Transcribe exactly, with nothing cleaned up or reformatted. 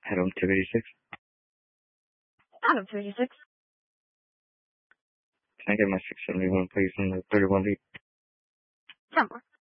Adam two eighty-six. Adam two eighty-six. Can I get my six seventy-one please in the thirty-one beat? Ten more.